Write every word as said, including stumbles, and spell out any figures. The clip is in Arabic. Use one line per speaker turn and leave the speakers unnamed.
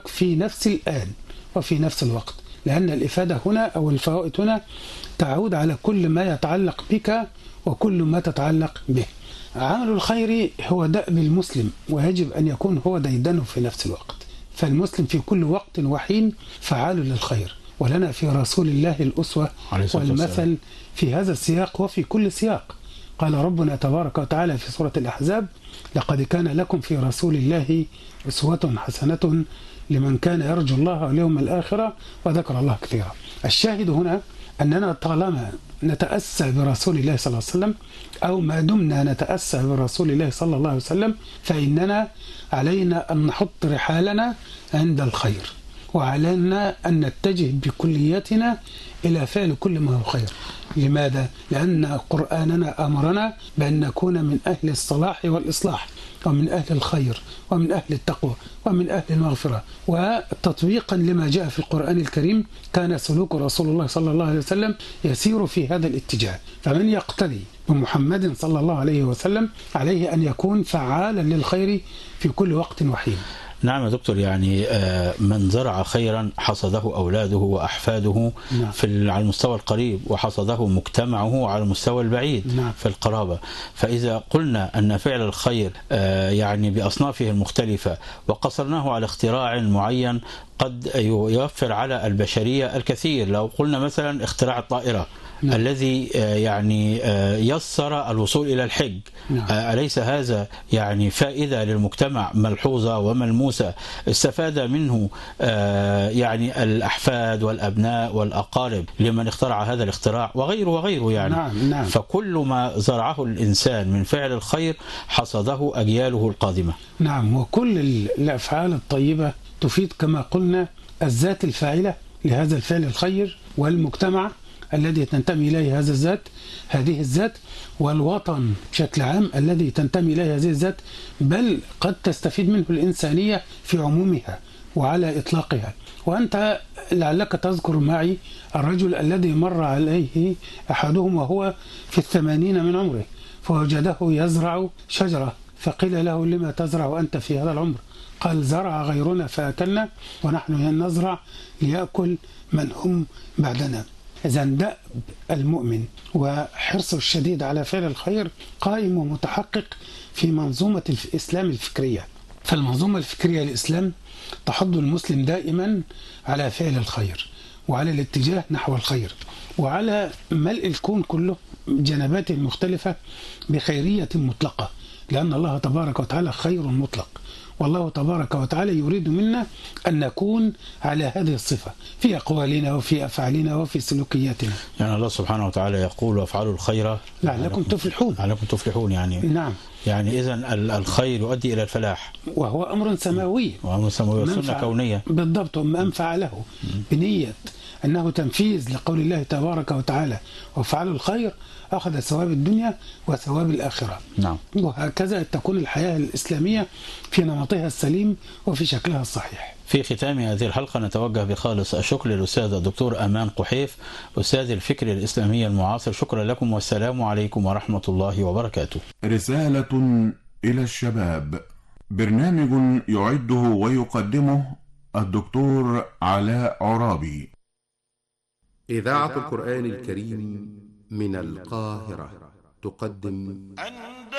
في نفس الآن وفي نفس الوقت، لأن الإفادة هنا أو الفوائد هنا تعود على كل ما يتعلق بك وكل ما تتعلق به. عمل الخير هو دأب المسلم، ويجب أن يكون هو ديدنه في نفس الوقت. فالمسلم في كل وقت وحين فعال للخير، ولنا في رسول الله الأسوة والمثل في هذا السياق وفي كل سياق. قال ربنا تبارك وتعالى في سورة الأحزاب: لقد كان لكم في رسول الله أسوة حسنة لمن كان يرجو الله واليوم الآخرة وذكر الله كثيرا. الشاهد هنا أننا طالما نتأسى برسول الله صلى الله عليه وسلم، أو ما دمنا نتأسى برسول الله صلى الله عليه وسلم، فإننا علينا أن نحط رحالنا عند الخير، وعلينا أن نتجه بكلياتنا إلى فعل كل ما هو خير. لماذا؟ لأن قرآننا أمرنا بأن نكون من أهل الصلاح والإصلاح، ومن أهل الخير، ومن أهل التقوى، ومن أهل المغفرة. وتطبيقا لما جاء في القرآن الكريم كان سلوك رسول الله صلى الله عليه وسلم يسير في هذا الاتجاه. فمن يقتدي بمحمد صلى الله عليه وسلم عليه أن يكون فعالا للخير في كل وقت وحين.
نعم يا دكتور، يعني من زرع خيرا حصده أولاده وأحفاده. نعم. في على المستوى القريب، وحصده مجتمعه على المستوى البعيد. نعم. في القرابة. فإذا قلنا أن فعل الخير يعني بأصنافه المختلفة وقصرناه على اختراع معين قد يوفر على البشرية الكثير. لو قلنا مثلا اختراع الطائرة. نعم. الذي يعني يسر الوصول إلى الحج. نعم. أليس هذا يعني فائدة للمجتمع ملحوظة وملموسة استفاد منه يعني الأحفاد والأبناء والأقارب لمن اخترع هذا الاختراع وغيره وغيره يعني.
نعم. نعم.
فكل ما زرعه الإنسان من فعل الخير حصده أجياله القادمة.
نعم. وكل الأفعال الطيبة تفيد كما قلنا الذات الفاعلة لهذا الفعل الخير، والمجتمع الذي تنتمي إليه هذا الذات هذه الذات، والوطن بشكل عام الذي تنتمي إليه هذه الذات، بل قد تستفيد منه الإنسانية في عمومها وعلى إطلاقها. وأنت لعلك تذكر معي الرجل الذي مر عليه أحدهم وهو في الثمانين من عمره، فوجده يزرع شجرة، فقيل له: لما تزرع أنت في هذا العمر؟ قال: زرع غيرنا فأكلنا، ونحن نزرع ليأكل من هم بعدنا. إذا دأب المؤمن وحرصه الشديد على فعل الخير قائم ومتحقق في منظومة الإسلام الفكرية. فالمنظومة الفكرية للإسلام تحض المسلم دائما على فعل الخير، وعلى الاتجاه نحو الخير، وعلى ملء الكون كله جنباته المختلفة بخيرية مطلقة، لأن الله تبارك وتعالى خير مطلق، والله تبارك وتعالى يريد منا أن نكون على هذه الصفة في أقوالنا وفي أفعالنا وفي سلوكياتنا.
يعني الله سبحانه وتعالى يقول: وافعلوا الخير
لعلكم تفلحون.
لعلكم تفلحون يعني.
نعم.
يعني إذن الخير يؤدي إلى الفلاح،
وهو أمر سماوي،
وأمر سماوي وسنة كونية.
بالضبط. ومن فعله بنية أنه تنفيذ لقول الله تبارك وتعالى: وافعلوا الخير، أخذ ثواب الدنيا وثواب الآخرة.
نعم.
وهكذا تكون الحياة الإسلامية في نمطها السليم وفي شكلها الصحيح.
في ختام هذه الحلقة نتوجه بخالص الشكر للأستاذ الدكتور أمان قحيف، أستاذ الفكر الإسلامي المعاصر. شكرا لكم، والسلام عليكم ورحمة الله وبركاته.
رسالة إلى الشباب، برنامج يعده ويقدمه الدكتور علاء عرابي.
إذاعة القرآن الكريم من القاهرة تقدم